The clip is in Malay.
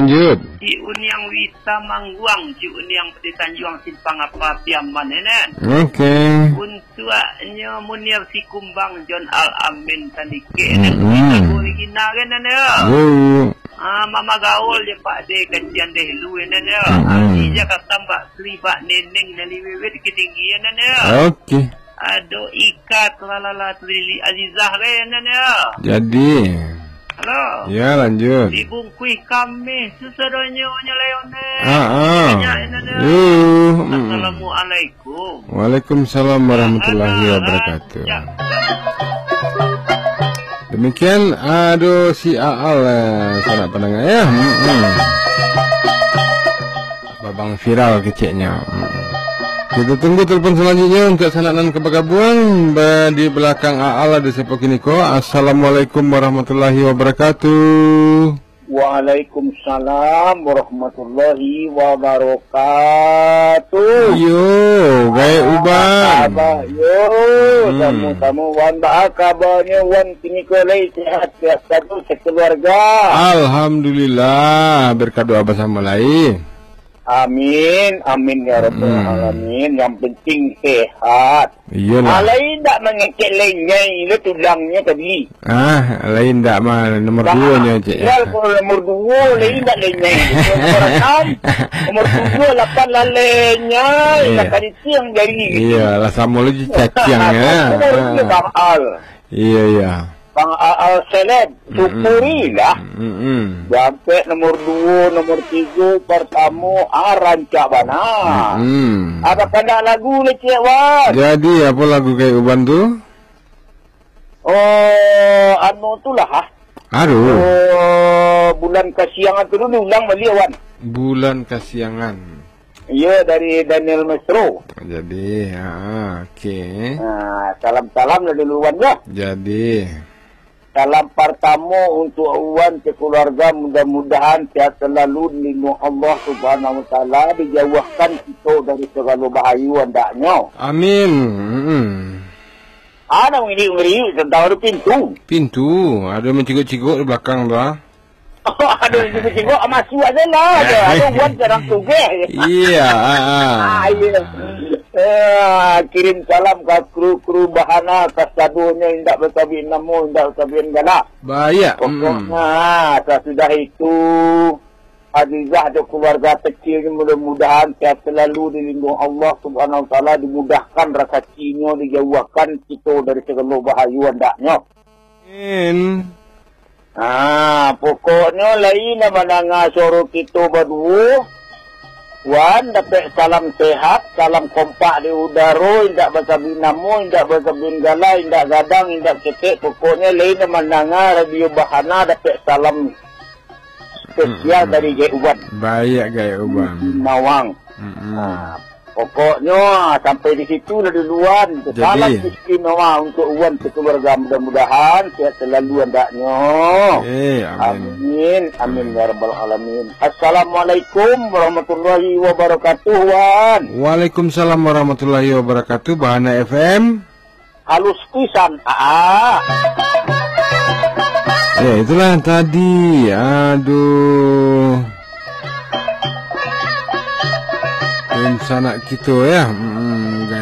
lanjut. Cik Uniang Wita Mangguang, Cik Uniang Peti Tanjuang Simpang apa Piaman nen. Okey. Untuknya Munir si Kumbang John Al Amin tandike nen. Lagu original kan nen ya. Mama gaul je Pak De kajian deh lu nen ya. Dia kata Mbak Sri Pak Neneng dari Wiwit ketinggian nen ya. Okey. Aduh ikat lalala Trili Azizah kan nen ya. Jadi. Halo. Ya, lanjut. Ibu kuih kami sesadanya nyeleone. Assalamualaikum. Waalaikumsalam warahmatullahi wabarakatuh. Demikian si Aal sanak pendengar ya. Babang viral kecilnya. Kita tunggu telepon selanjutnya untuk sananan kebagabuan di belakang Aal ada siapa kini ko. Assalamualaikum warahmatullahi wabarakatuh. Waalaikumsalam warahmatullahi wabarakatuh. Yo, gaya uban. Yo, tamu wan ba kabarnya wan kini ko lay sehat satu sekeluarga. Alhamdulillah, berkado abah sama lain. Amin, amin ya rabbal alamin. Yang penting sehat. Iyalah. Lain tak mengekek lainnya itu tulangnya tadi. Lain tak mah nomor 2 nya cik. Ya, kalau nomor 2 lain tak lainnya. Nomor 7 8 lalainya. Lakan itu yang jadi. Iyalah sama lagi cacing ya. Iya. Bang Aal seleb, syukurilah. Sampai nomor 2, nomor 3, pertama, rancak bana. Ada pada lagu le Cik Wan. Jadi, apa lagu kayak uban tu? Anu tu lah. Bulan Kasiangan tu dulu, ulang balik Wan. Bulan Kasiangan. Ya, dari Daniel Mesro. Jadi, okey. Salam-salam dari duluan ya. Jadi. Salam pertama untuk Wan keluarga, mudah-mudahan sehat selalu, lindung Allah Subhanahu Wa Taala, dijauhkan kita dari segala bahaya hendaknya. Amin. Ada ngiri-ngiri tentang ada pintu. Pintu, ada mencikuk-cikuk di belakang tu ah. Ada mencikuk-cikuk masuk aja lah. Ada Wan jarang tugeh. Iya. Kirim salam ke kru bahana kasadunya indak bertabin namu indak bertabin galak. Baik. Pokoknya sesudah itu Azizah ada keluarga kecil, mudah-mudahan sehat selalu, dilindung Allah Subhanahu Wa Taala, dimudahkan rezekinya, dijauhkan kita dari segala bahaya hendaknya. Amin. Pokoknya lain menangah suruh kita berdua. Wan dapat salam sehat, salam kompak di udara, indak bersabin namu, indak bersabin gala, indak gadang, indak ketek. Pokoknya lain menangah radio bahana dapat salam spesial dari Gaya Uban. Baik Gaya Uban. Nawang. Pokoknya sampai di situ dah duluan. Salam istimewa untuk Uwan keluarga, mudah-mudahan sehat selalu hendaknya. Amin. Amin ya rabbal alamin. Assalamualaikum warahmatullahi wabarakatuh Wan. Waalaikumsalam warahmatullahi wabarakatuh. Bahana FM. Halus pisan. Ya itulah tadi. Aduh. Sanak kita ya.